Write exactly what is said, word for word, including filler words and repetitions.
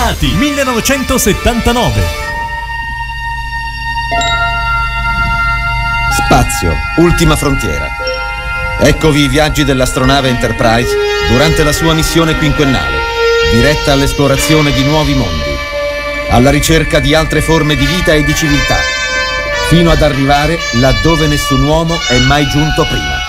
Stati, millenovecentosettantanove. Spazio, ultima frontiera. Eccovi i viaggi dell'astronave Enterprise durante la sua missione quinquennale, diretta all'esplorazione di nuovi mondi, alla ricerca di altre forme di vita e di civiltà, fino ad arrivare laddove nessun uomo è mai giunto prima.